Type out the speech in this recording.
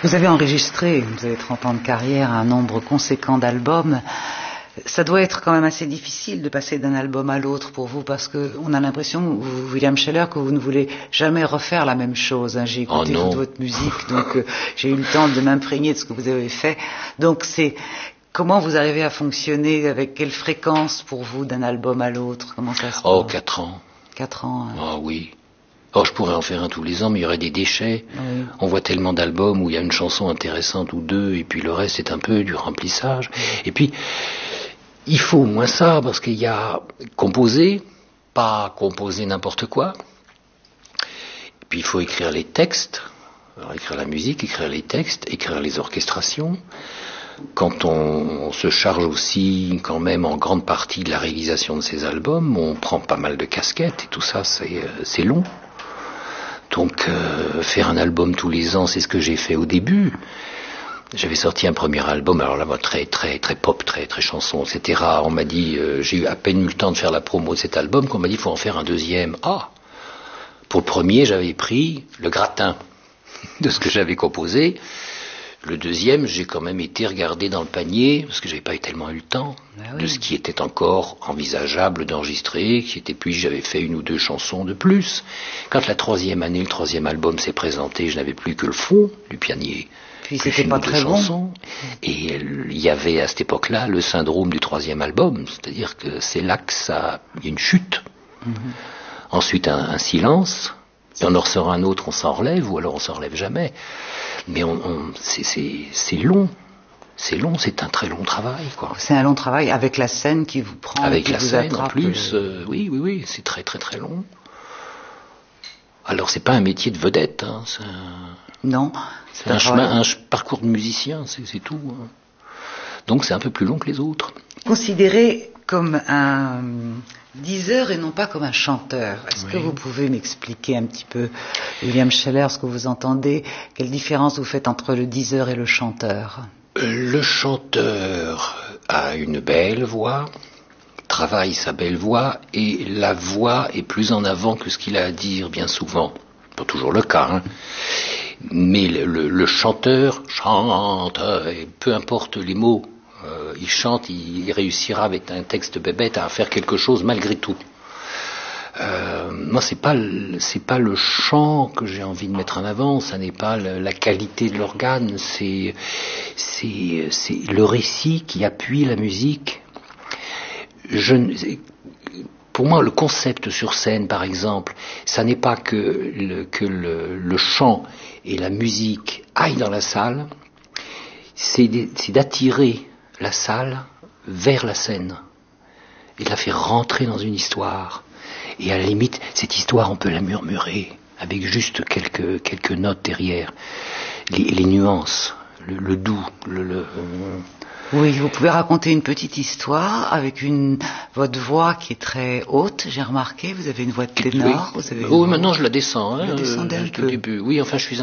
Vous avez enregistré, vous avez 30 ans de carrière, un nombre conséquent d'albums. Ça doit être quand même assez difficile de passer d'un album à l'autre pour vous, parce qu'on a l'impression, William Sheller, que vous ne voulez jamais refaire la même chose. J'ai écouté toute votre musique, donc j'ai eu le temps de m'imprégner de ce que vous avez fait. Donc comment vous arrivez à fonctionner, avec quelle fréquence pour vous d'un album à l'autre? Comment ça se passe? 4 ans. 4 ans. Ah oui. Je pourrais en faire un tous les ans, mais il y aurait des déchets. Oui. On voit tellement d'albums où il y a une chanson intéressante ou deux, et puis le reste c'est un peu du remplissage. Et puis, il faut au moins ça, parce qu'il y a composer, pas composer n'importe quoi. Et puis il faut écrire les textes, alors écrire la musique, écrire les textes, écrire les orchestrations. Quand on se charge aussi quand même en grande partie de la réalisation de ces albums, on prend pas mal de casquettes, et tout ça c'est long. Donc faire un album tous les ans, c'est ce que j'ai fait au début. J'avais sorti un premier album, alors là très très très pop, très très chanson, etc. On m'a dit, j'ai eu à peine eu le temps de faire la promo de cet album, qu'on m'a dit il faut en faire un deuxième. Pour le premier, j'avais pris le gratin de ce que j'avais composé. Le deuxième, j'ai quand même été regardé dans le panier, parce que j'avais pas tellement eu le temps, de ce qui était encore envisageable d'enregistrer, puis j'avais fait 1 ou 2 chansons de plus. Quand la 3e année, le 3e album s'est présenté, je n'avais plus que le fond du panier. Puis c'était pas très bon. Et il y avait à cette époque-là le syndrome du 3e album, c'est-à-dire que c'est là que il y a une chute. Ensuite un silence, et on en ressort un autre, on s'en relève, ou alors on s'en relève jamais. Mais c'est long. C'est long, c'est un très long travail, quoi. C'est un long travail, avec la scène qui vous prend, avec qui la vous scène attrape. En plus, oui, c'est très très très long. Alors c'est pas un métier de vedette, Non. C'est un parcours de musicien, c'est tout. Donc c'est un peu plus long que les autres. Considéré comme un diseur et non pas comme un chanteur, est-ce que vous pouvez m'expliquer un petit peu, William Sheller, ce que vous entendez? Quelle différence vous faites entre le diseur et le chanteur? Le chanteur a une belle voix, travaille sa belle voix, et la voix est plus en avant que ce qu'il a à dire bien souvent. Pas toujours le cas, mais le chanteur chante, et peu importe les mots, il chante, il réussira avec un texte bébête à faire quelque chose malgré tout. Moi, c'est pas le chant que j'ai envie de mettre en avant, ça n'est pas la qualité de l'organe, c'est le récit qui appuie la musique. Pour moi, le concept sur scène, par exemple, ça n'est pas que le chant et la musique aillent dans la salle, c'est d'attirer la salle vers la scène et de la faire rentrer dans une histoire. Et à la limite, cette histoire, on peut la murmurer avec juste quelques notes derrière, les nuances, le doux, Oui, vous pouvez raconter une petite histoire avec votre voix qui est très haute, j'ai remarqué. Vous avez une voix de ténor. Oui, maintenant je la descends. Vous la descendez un peu. Début. Oui, enfin je suis